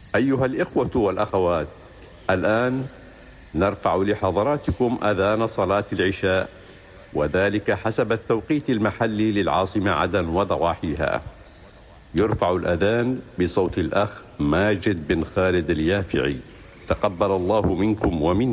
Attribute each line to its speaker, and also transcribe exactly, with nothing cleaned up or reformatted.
Speaker 1: أيها الإخوة والأخوات، الآن نرفع لحضراتكم أذان صلاة العشاء، وذلك حسب التوقيت المحلي للعاصمة عدن وضواحيها. يرفع الأذان بصوت الأخ ماجد بن خالد اليافعي. تقبل الله منكم ومنا.